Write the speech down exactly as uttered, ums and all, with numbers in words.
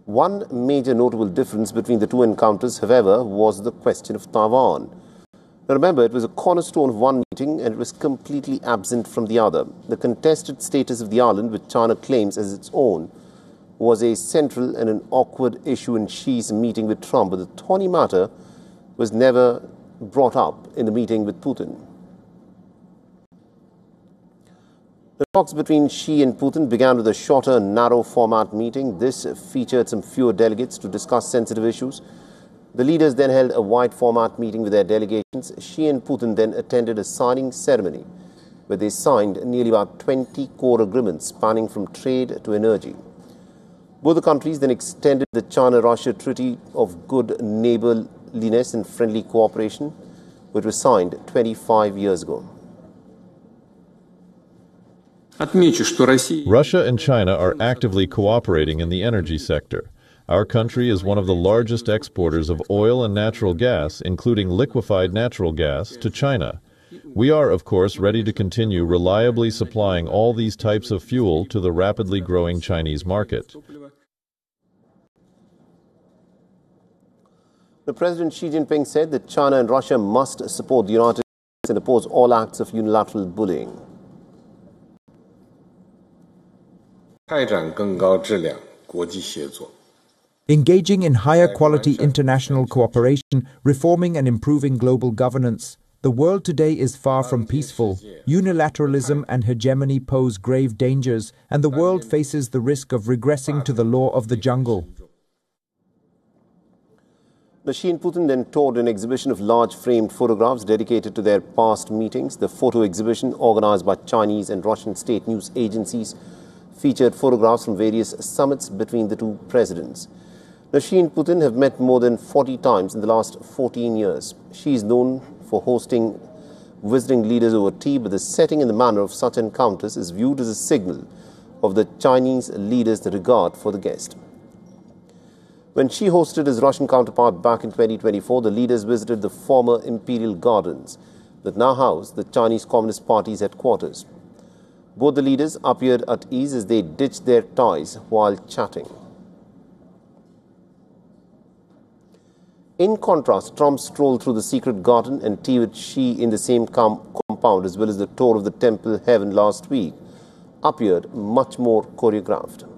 One major notable difference between the two encounters, however, was the question of Taiwan. Now remember, it was a cornerstone of one meeting and it was completely absent from the other. The contested status of the island, which China claims as its own, was a central and an awkward issue in Xi's meeting with Trump, but the thorny matter was never brought up in the meeting with Putin. The talks between Xi and Putin began with a shorter, narrow-format meeting. This featured some fewer delegates to discuss sensitive issues. The leaders then held a wide-format meeting with their delegations. Xi and Putin then attended a signing ceremony where they signed nearly about twenty core agreements spanning from trade to energy. Both the countries then extended the China-Russia Treaty of Good Neighborliness and Friendly Cooperation, which was signed twenty-five years ago. Russia and China are actively cooperating in the energy sector. Our country is one of the largest exporters of oil and natural gas, including liquefied natural gas, to China. We are, of course, ready to continue reliably supplying all these types of fuel to the rapidly growing Chinese market. The President Xi Jinping said that China and Russia must support the United States and oppose all acts of unilateral bullying. Engaging in higher quality international cooperation, reforming and improving global governance. The world today is far from peaceful. Unilateralism and hegemony pose grave dangers, and the world faces the risk of regressing to the law of the jungle. The Xi and Putin then toured an exhibition of large framed photographs dedicated to their past meetings. The photo exhibition, organized by Chinese and Russian state news agencies, featured photographs from various summits between the two presidents. Now, Xi and Putin have met more than forty times in the last fourteen years. Xi is known for hosting visiting leaders over tea, but the setting and the manner of such encounters is viewed as a signal of the Chinese leaders' regard for the guest. When Xi hosted his Russian counterpart back in twenty twenty-four, the leaders visited the former Imperial Gardens that now house the Chinese Communist Party's headquarters. Both the leaders appeared at ease as they ditched their ties while chatting. In contrast, Trump strolled through the secret garden and tea with Xi in the same compound, as well as the tour of the Temple Heaven last week, appeared much more choreographed.